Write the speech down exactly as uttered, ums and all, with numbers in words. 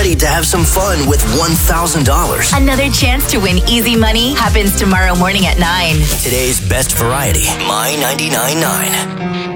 ready to have some fun with one thousand dollars. Another chance to win easy money happens tomorrow morning at nine. Today's best variety, My ninety-nine point nine.